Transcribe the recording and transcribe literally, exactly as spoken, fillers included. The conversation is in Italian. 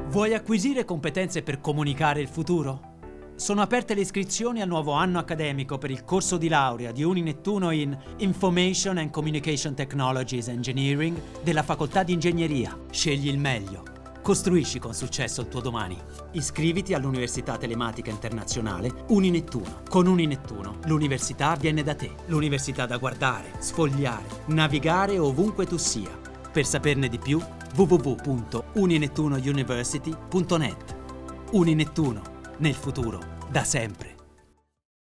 Vuoi acquisire competenze per comunicare il futuro? Sono aperte le iscrizioni al nuovo anno accademico per il corso di laurea di Uninettuno in Information and Communication Technologies Engineering della Facoltà di Ingegneria. Scegli il meglio. Costruisci con successo il tuo domani. Iscriviti all'Università Telematica Internazionale Uninettuno. Con Uninettuno l'università viene da te. L'università da guardare, sfogliare, navigare ovunque tu sia. Per saperne di più, w w w punto uninettuno university punto net. Uninettuno, nel futuro, da sempre.